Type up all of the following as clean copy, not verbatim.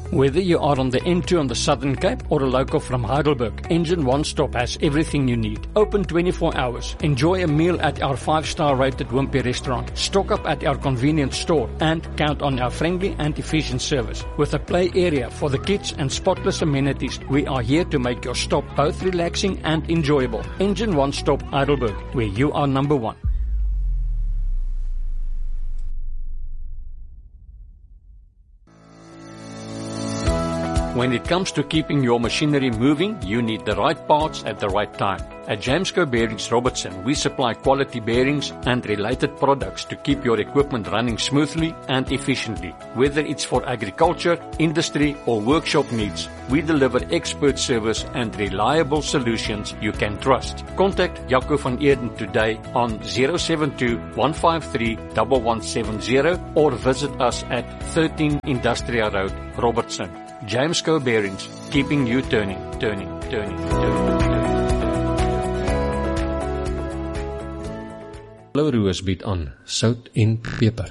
Whether you are on the N2 on the Southern Cape or a local from Heidelberg, Engine One Stop has everything you need. Open 24 hours. Enjoy a meal at our 5-star rated Wimpy restaurant. Stock up at our convenience store and count on our friendly and efficient service. With a play area for the kids and spotless amenities, we are here to make your stop both relaxing and enjoyable. Engine One Stop Heidelberg, where you are number one. When it comes to keeping your machinery moving, you need the right parts at the right time. At Jamsco Bearings Robertson, we supply quality bearings and related products to keep your equipment running smoothly and efficiently. Whether it's for agriculture, industry, or workshop needs, we deliver expert service and reliable solutions you can trust. Contact Jaco van Eerden today on 072-153-1170 or visit us at 13 Industrial Road, Robertson. Jamsco Bearings, keeping you turning. Roos bied aan sout en peper.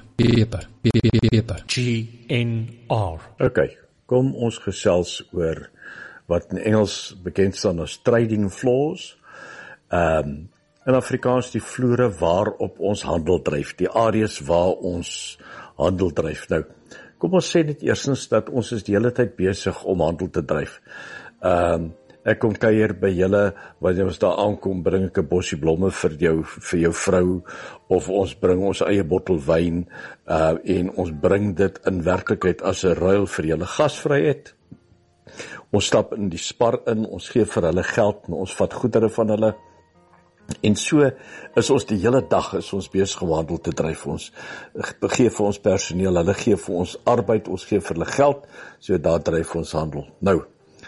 GNR. Okay, kom ons gesels oor wat in Engels bekend staan as trading floors. In Afrikaans die vloere waarop ons handel dryf, die areas waar ons handel dryf. Nou, kom ons sê net eerstens dat ons is die hele tyd besig om handel te dryf. Ek kom kuier by julle, wanneer ons daar aankom, bring ek 'n bossie blomme vir jou vrou, of ons bring ons eie bottel wyn, en ons bring dit in werklikheid as 'n ruil vir julle gasvryheid. Ons stap in die spar in, ons gee vir hulle geld, en ons vat goedere van hulle. En so is ons die hele dag is ons besig om handel te dryf. Ons gee vir ons personeel, hulle gee vir ons arbeid, ons gee vir hulle geld, so daar dryf ons handel. Nou,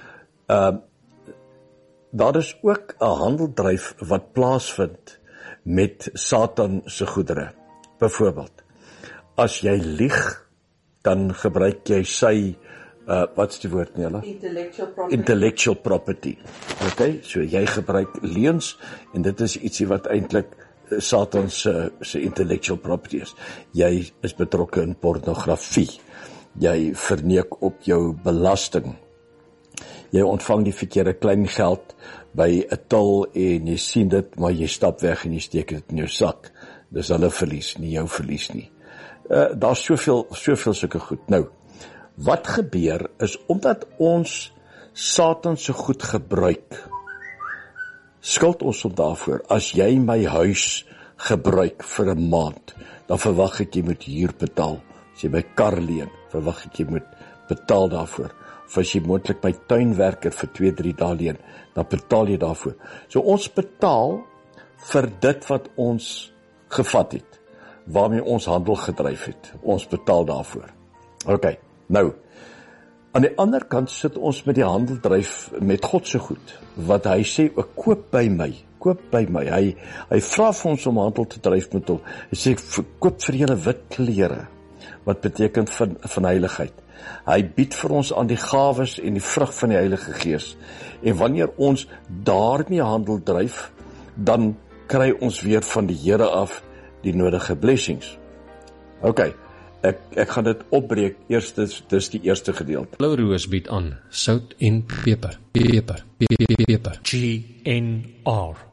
daar is ook 'n handeldryf wat plaasvind met Satan se goedere. Byvoorbeeld, as jy lieg, dan gebruik jy sy wat's die woord, Nela? Intellectual property. Okay, so jy gebruik leuns, en dit is ietsie wat eintlik Satan se intellectual property is. Jy is betrokke in pornografie. Jy verneek op jou belasting. Jy ontvang die verkeerde klein geld by 'n til en jy sien dit, maar jy stap weg en jy steek dit in jou sak. Dis hulle verlies, nie jou verlies nie. Daar's soveel sulke goed. Nou, wat gebeur is, omdat ons Satan se goed gebruik, skuld ons hom daarvoor. As jy my huis gebruik vir 'n maand, dan verwag ek jy moet huur betaal. As jy my kar leen, verwag ek jy moet betaal daarvoor. Of as jy moontlik my tuinwerker vir 2-3 dae leen, dan betaal jy daarvoor. So ons betaal vir dit wat ons gevat het, waarmee ons handel gedryf het. Ons betaal daarvoor. Okay. Nou, aan die ander kant sit ons met die handeldryf met God se goed, wat hy sê, koop by my. Hy vra vir ons om handel te dryf met hom. Hy sê, koop vir julle wit klere, wat beteken van heiligheid. Hy bied vir ons aan die gawes en die vrug van die Heilige Gees. En wanneer ons daarmee handel dryf, dan kry ons weer van die Here af die nodige blessings. Okay. Ek gaan dit opbreek. Dis die eerste gedeelte. Roos bied aan sout en peper. GNR.